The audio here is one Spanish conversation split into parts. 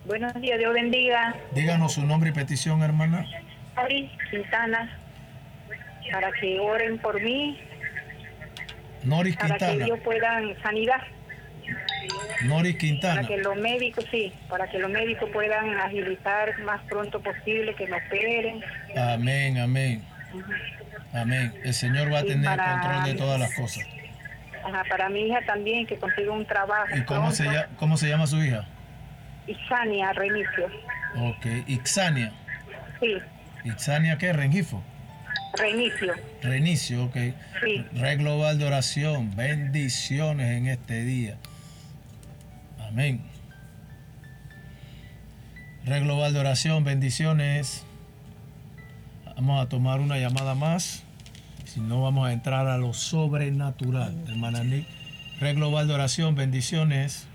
Buenos días, Dios bendiga. Díganos su nombre y petición, hermana. Ari Quintana, para que oren por mí, Noris para que Quintana. ellos puedan sanidad, Noris para Quintana. que los médicos, para que los médicos puedan agilizar más pronto posible, que me operen. Amén, amén. Amén. El Señor va a Y tener para- control de todas las cosas. Ajá, para mi hija también, que consiga un trabajo ¿Y pronto. cómo se llama su hija? Isania Renicio. Ok, Ixania. Sí, ¿Ixania qué? Rengifo. Renicio. Reinicio, ok. Sí. Red Global de Oración, bendiciones en este día. Amén. Red Global de Oración, bendiciones. Vamos a tomar una llamada más. Si no, vamos a entrar a lo sobrenatural. Hermana Nick. Red Global de Oración, bendiciones.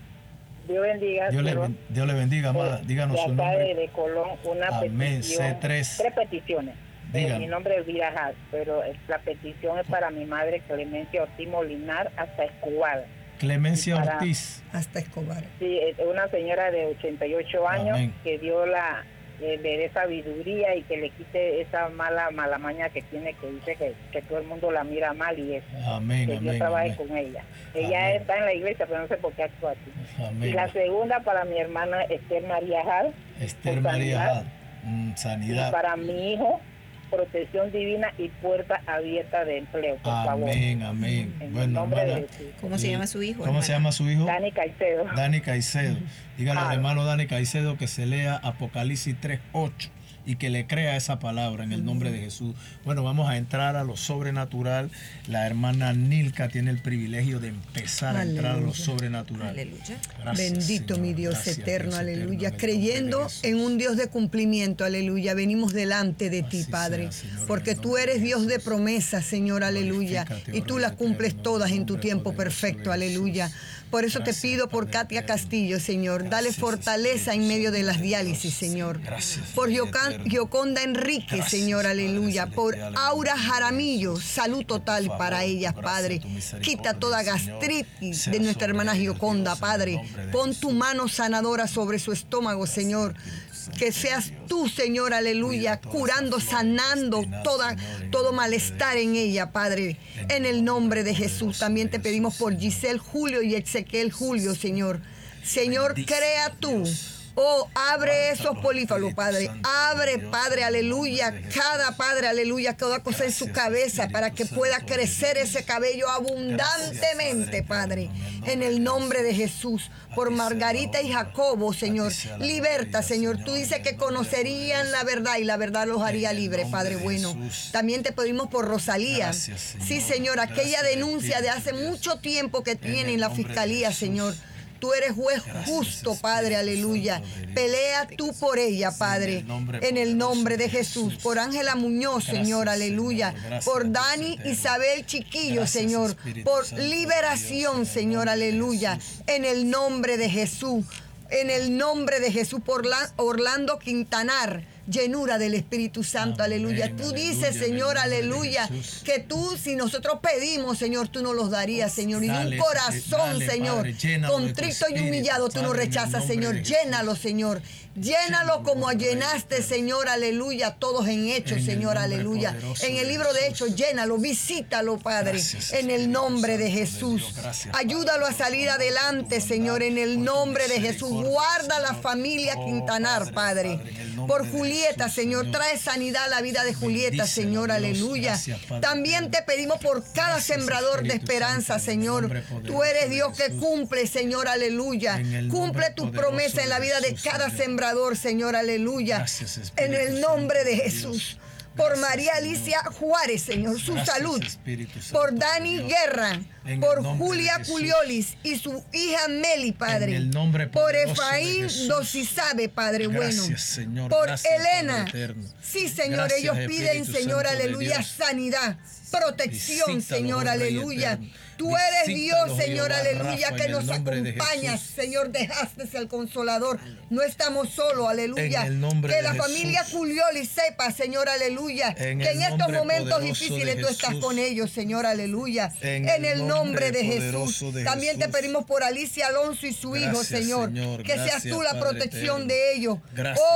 Dios bendiga. Dios le bendiga, amada. Díganos su nombre. De Colón, una Amén. petición. C3. 3 peticiones. Dígame. Mi nombre es Elvira Haas, pero la petición es para mi madre Clemencia Ortiz Molinar hasta Escobar. Clemencia Para- Ortiz. Hasta Escobar. Sí, es una señora de 88 años. Amén. Que Dios le dé sabiduría y que le quite esa mala maña que tiene, que dice que todo el mundo la mira mal, y eso. Amén, Que Dios amén, trabaje amén. con ella. Ella Amén. está en la iglesia, pero no sé por qué actúa así. Amén. Y la segunda para mi hermana Esther María Haas. Esther por María sanidad. Haas. Y Sanidad. para mi hijo, protección divina y puerta abierta de empleo, por favor. Amén, amén. En el Bueno, nombre hermana. de Jesús. ¿Cómo se llama su hijo? ¿Cómo se llama su hijo? Dani Caicedo. Dani Caicedo. Dígale al Ah. hermano Dani Caicedo que se lea Apocalipsis 3:8 y que le crea esa palabra en el nombre de Jesús. Bueno, vamos a entrar a lo sobrenatural. La hermana Nilka tiene el privilegio de empezar a entrar a lo Aleluya. sobrenatural. Aleluya. Gracias, Bendito Señor. mi Dios Gracias, eterno, Dios aleluya. eterno, en el nombre Creyendo de Jesús. en un Dios de cumplimiento, aleluya. Venimos delante de ti, Así Padre, sea, Señor, porque en el tú nombre eres de Dios de Jesús. promesas, Señor, aleluya. Glorifícate, Y oh tú Rey las cumples eterno, todas en tu nombre tiempo poderoso perfecto, de aleluya. Jesús. Por eso te Gracias, pido por Padre Katia eterno. Castillo, Señor. Dale Gracias, fortaleza en Espíritu medio de las Santo de diálisis, Dios. Señor. Gracias, Por Rey eterno. Gioconda Enrique, Gracias, Señor, Padre aleluya. Por celestial, en el Aura nombre de Jaramillo, Jesús. salud total Por para favor, ellas, tu gracia, Padre. tu misericordia, Quita toda Señor, gastritis sea de nuestra sobre hermana ellos, Gioconda, Dios, en el Padre. nombre de Pon Jesús. tu mano sanadora sobre su estómago, Señor. Que seas tú, Señor, aleluya, curando, sanando todo malestar en ella, Padre. En el nombre de Jesús. También te pedimos por Giselle Julio y Ezequiel Julio, Señor. Señor, crea tú. Oh, abre esos polífalos, Padre. Abre, Padre, aleluya. Cada Padre, aleluya, cada cosa en su cabeza para que pueda crecer ese cabello abundantemente, Padre. En el nombre de Jesús. Por Margarita y Jacobo, Señor. Liberta, Señor. Tú dices que conocerían la verdad y la verdad los haría libre, Padre bueno. También te pedimos por Rosalía. Sí, Señor, aquella denuncia de hace mucho tiempo que tiene en la fiscalía, Señor. Tú eres juez justo, Padre, aleluya. Pelea tú por ella, Padre, en el nombre de Jesús. Por Ángela Muñoz, Señor, aleluya. Por Dani Isabel Chiquillo, Señor. Por liberación, Señor, aleluya. En el nombre de Jesús. En el nombre de Jesús. Por Orlando Quintanar. Llenura del Espíritu Santo, aleluya. Tú dices, Señor, aleluya, que tú, si nosotros pedimos, Señor, tú nos los darías, Señor. Y de un corazón, Señor, contrito y humillado, tú nos rechazas, Señor. Llénalo, Señor. Llénalo como llenaste, Señor, aleluya, todos en Hechos, Señor, aleluya. En el libro de Hechos, llénalo, visítalo, Padre, en el nombre de Jesús. Ayúdalo a salir adelante, Señor, en el nombre de Jesús. Guarda la familia Quintanar, Padre. Por Julieta, Señor, trae sanidad a la vida de Julieta, Señor, aleluya. También te pedimos por cada sembrador de esperanza, Señor. Tú eres Dios que cumple, Señor, aleluya. Cumple tu promesa en la vida de cada sembrador, Señor, aleluya. En el nombre de Jesús. Por María Alicia Juárez, Señor, su salud. Por Dani Guerra. Por Julia Culiolis y su hija Meli, Padre. Por Efraín Dosisabe, Padre bueno. Por Elena. Sí, Señor, ellos piden, Señor, aleluya, sanidad, protección, Señor, aleluya. Tú eres Dios, Visítalos, Señor, Jehová aleluya, Rafa, que en el nos nombre de acompañas. Jesús. Señor, dejaste el Consolador. No estamos solos, aleluya. En el nombre Que de la Jesús. familia Culioli sepa, Señor, aleluya, En que el en estos nombre momentos poderoso difíciles de tú estás Jesús. con ellos, Señor, aleluya. En En el el nombre de Jesús. poderoso de También te Jesús. pedimos por Alicia Alonso y su hijo, Gracias, Señor. Señor. Que seas Gracias, tú la Padre protección eterno. de ellos. Gracias.